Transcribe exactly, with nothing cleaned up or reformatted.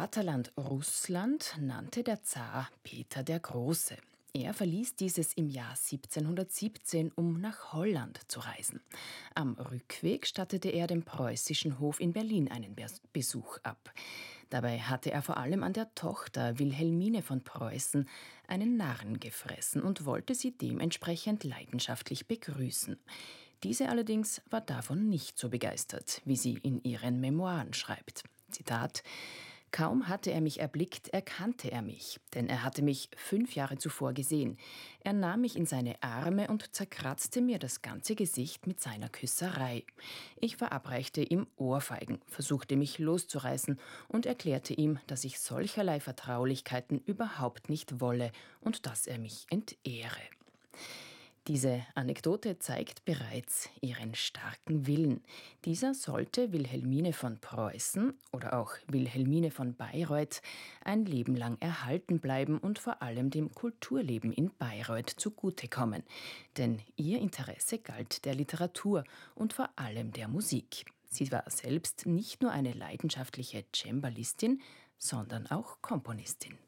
Vaterland Russland nannte der Zar Peter der Große. Er verließ dieses im Jahr siebzehnhundertsiebzehn, um nach Holland zu reisen. Am Rückweg stattete er dem preußischen Hof in Berlin einen Bes- Besuch ab. Dabei hatte er vor allem an der Tochter Wilhelmine von Preußen einen Narren gefressen und wollte sie dementsprechend leidenschaftlich begrüßen. Diese allerdings war davon nicht so begeistert, wie sie in ihren Memoiren schreibt. Zitat: Kaum hatte er mich erblickt, erkannte er mich, denn er hatte mich fünf Jahre zuvor gesehen. Er nahm mich in seine Arme und zerkratzte mir das ganze Gesicht mit seiner Küsserei. Ich verabreichte ihm Ohrfeigen, versuchte mich loszureißen und erklärte ihm, dass ich solcherlei Vertraulichkeiten überhaupt nicht wolle und dass er mich entehre. Diese Anekdote zeigt bereits ihren starken Willen. Dieser sollte Wilhelmine von Preußen oder auch Wilhelmine von Bayreuth ein Leben lang erhalten bleiben und vor allem dem Kulturleben in Bayreuth zugutekommen. Denn ihr Interesse galt der Literatur und vor allem der Musik. Sie war selbst nicht nur eine leidenschaftliche Cembalistin, sondern auch Komponistin.